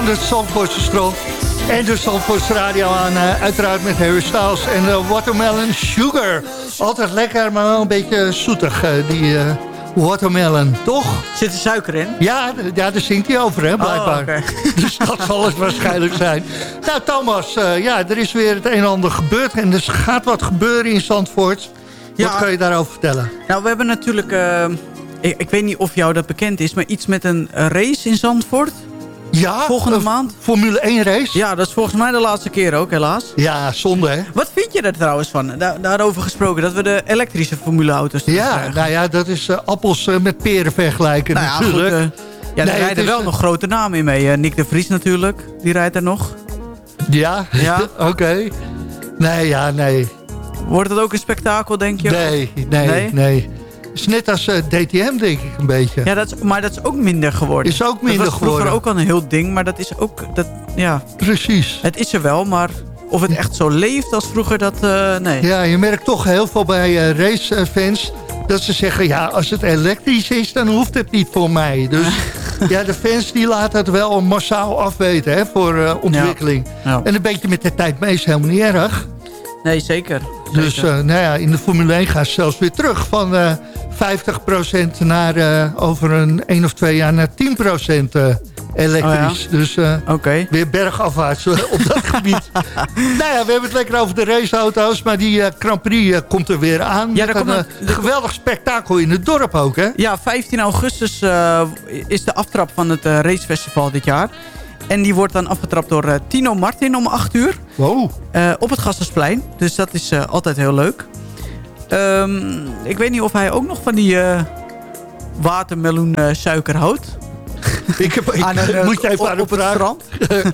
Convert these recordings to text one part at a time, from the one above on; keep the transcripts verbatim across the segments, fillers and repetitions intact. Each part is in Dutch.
De Zandvoortse strand en de Zandvoortse radio aan, uh, uiteraard met Harry Styles en uh, Watermelon Sugar. Altijd lekker, maar wel een beetje zoetig, uh, die uh, watermelon, toch? Zit er suiker in? Ja, ja, daar zingt hij over, hè, blijkbaar. Oh, okay. Dus dat zal het waarschijnlijk zijn. Nou, Thomas, uh, ja, er is weer het een en ander gebeurd en er gaat wat gebeuren in Zandvoort. Ja, wat kan je daarover vertellen? Nou, we hebben natuurlijk, uh, ik, ik weet niet of jou dat bekend is, maar iets met een race in Zandvoort. Ja, volgende uh, maand. Formule één race? Ja, dat is volgens mij de laatste keer ook, helaas. Ja, zonde, hè? Wat vind je er trouwens van? Da daarover gesproken, dat we de elektrische formuleauto's Ja, krijgen. nou ja, dat is uh, appels uh, met peren vergelijken nou ja, natuurlijk. Goed, uh, ja, er nee, rijden wel uh... nog grote namen in mee. Uh, Nick de Vries natuurlijk, die rijdt er nog. Ja? Ja. Oké. Okay. Nee, ja, nee. Wordt het ook een spektakel, denk je? Nee, nee, nee. nee. Het is net als uh, D T M, denk ik, een beetje. Ja, dat is, maar dat is ook minder geworden. Is ook minder geworden. Dat was vroeger ook al een heel ding, maar dat is ook... Dat, ja. Precies. Het is er wel, maar of het echt zo leeft als vroeger, dat... Uh, nee. Ja, je merkt toch heel veel bij uh, racefans dat ze zeggen... ja, als het elektrisch is, dan hoeft het niet voor mij. Dus ja, de fans die laten het wel massaal afweten, hè, voor uh, ontwikkeling. Ja. Ja. En een beetje met de tijd mee is helemaal niet erg. Nee, zeker. Dus uh, nou ja, in de Formule één gaat het zelfs weer terug van uh, vijftig procent naar uh, over een één of twee jaar naar tien procent uh, elektrisch. Oh ja? Dus uh, okay. weer bergafwaarts uh, op dat gebied. Nou ja, we hebben het lekker over de raceauto's, maar die uh, Grand Prix uh, komt er weer aan. Ja, met een een uh, geweldig spektakel in het dorp ook, hè? Ja, vijftien augustus uh, is de aftrap van het uh, racefestival dit jaar. En die wordt dan afgetrapt door uh, Tino Martin om acht uur. Wow. Uh, op het Gasthuisplein. Dus dat is uh, altijd heel leuk. Um, ik weet niet of hij ook nog van die uh, watermeloen uh, suiker houdt. Ik heb, ik, een, uh, moet jij even op, op het strand.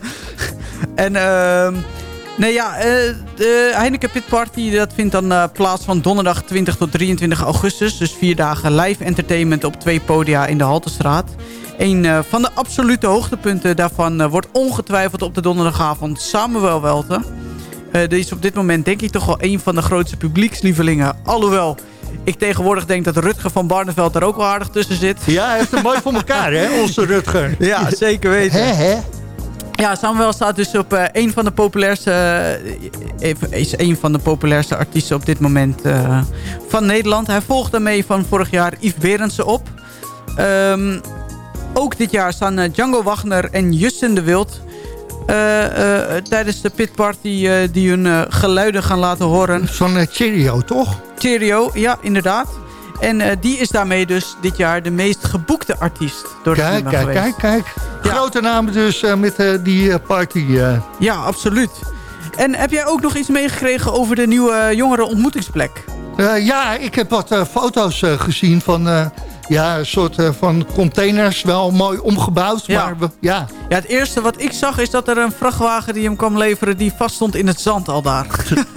En uh, nee, ja, uh, de Heineken Pit Party dat vindt dan uh, plaats van donderdag twintig tot drieëntwintig augustus. Dus vier dagen live entertainment op twee podia in de Haltestraat. Een uh, van de absolute hoogtepunten daarvan uh, wordt ongetwijfeld op de donderdagavond Samuel Welten. Uh, die is op dit moment denk ik toch wel een van de grootste publiekslievelingen. Alhoewel ik tegenwoordig denk dat Rutger van Barneveld er ook wel aardig tussen zit. Ja, hij heeft het mooi voor elkaar, hè, onze Rutger. Ja, zeker weten. Hè, hè? Ja, Samuel staat dus op uh, een van de populairste, uh, is een van de populairste artiesten op dit moment uh, van Nederland. Hij volgt daarmee van vorig jaar Yves Berendsen op. Um, Ook dit jaar staan uh, Django Wagner en Justin de Wild uh, uh, tijdens de pitparty uh, die hun uh, geluiden gaan laten horen. Van uh, Cheerio, toch? Cheerio, ja, inderdaad. En uh, die is daarmee dus dit jaar de meest geboekte artiest door de Kijk, kijk, geweest. kijk, kijk. Ja. Grote namen dus uh, met uh, die uh, party. Uh. Ja, absoluut. En heb jij ook nog iets meegekregen over de nieuwe uh, jongerenontmoetingsplek? Uh, ja, ik heb wat uh, foto's uh, gezien van... Uh, Ja, een soort uh, van containers, wel mooi omgebouwd. Ja. Maar we, ja. ja, het eerste wat ik zag is dat er een vrachtwagen die hem kwam leveren... die vaststond in het zand al daar.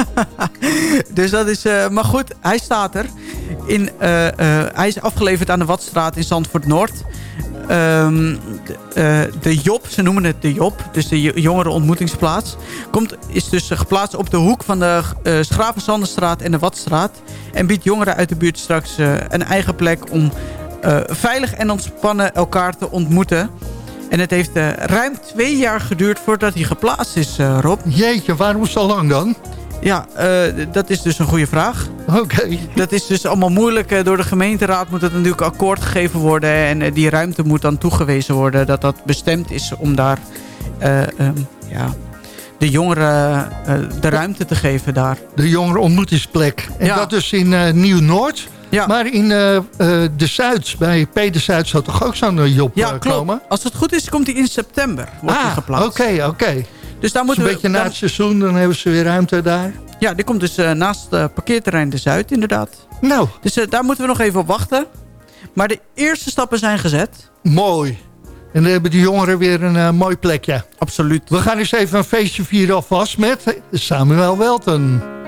Dus dat is... Uh, maar goed, hij staat er. In, uh, uh, hij is afgeleverd aan de Watstraat in Zandvoort Noord. Um, de, uh, de Job, ze noemen het de Job, dus de jongerenontmoetingsplaats, komt, is dus uh, geplaatst op de hoek van de uh, Schravenzanderstraat en de Watstraat. En biedt jongeren uit de buurt straks uh, een eigen plek om uh, veilig en ontspannen elkaar te ontmoeten. En het heeft uh, ruim twee jaar geduurd voordat hij geplaatst is, uh, Rob. Jeetje, waarom zo lang dan? Ja, uh, dat is dus een goede vraag. Oké. Okay. Dat is dus allemaal moeilijk. Uh, door de gemeenteraad moet het natuurlijk akkoord gegeven worden. En uh, die ruimte moet dan toegewezen worden. Dat dat bestemd is om daar uh, um, ja, de jongeren uh, de ruimte te geven daar. De jongerenontmoetingsplek. En ja. dat dus in uh, Nieuw-Noord. Ja. Maar in uh, uh, de Zuid, bij P de Zuid zou toch ook zo'n uh, Job ja, uh, klopt. komen? Als het goed is, komt hij in september. Wordt ah, hij geplaatst. oké, okay, oké. Okay. Dus daar moeten een we, beetje na dan, het seizoen, dan hebben ze weer ruimte daar. Ja, die komt dus uh, naast het uh, parkeerterrein de Zuid, inderdaad. Nou. Dus uh, daar moeten we nog even op wachten. Maar de eerste stappen zijn gezet. Mooi. En dan hebben die jongeren weer een uh, mooi plekje. Absoluut. We gaan eens even een feestje vieren alvast met Samuel Welten.